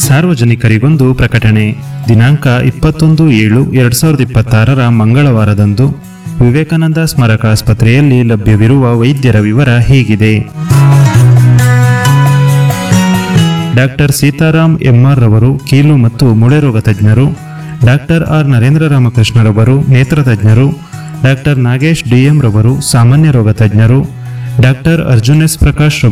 ಸಾರ್ವಜನಿಕರಿಗೊಂದು ಪ್ರಕಟಣೆ. ದಿನಾಂಕ 21/7/2026 ಮಂಗಳವಾರದಂದು ವಿವೇಕಾನಂದ ಸ್ಮಾರಕ ಆಸ್ಪತ್ರೆಯಲ್ಲಿ ಲಭ್ಯವಿರುವ ವೈದ್ಯರ ವಿವರ ಹೀಗಿದೆ. ಡಾಕ್ಟರ್ ಸೀತಾರಾಮ್ ಎಂಆರ್ ರವರು ಕೀಲು ಮತ್ತು ಮೂಳೆ ರೋಗ ತಜ್ಞರು. ಡಾಕ್ಟರ್ ಆರ್ ನರೇಂದ್ರ ರಾಮಕೃಷ್ಣರವರು ನೇತ್ರ ತಜ್ಞರು. ಡಾಕ್ಟರ್ ನಾಗೇಶ್ ಡಿಎಂ ರವರು ಸಾಮಾನ್ಯ ರೋಗ ತಜ್ಞರು. Doctor Arjun S Prakash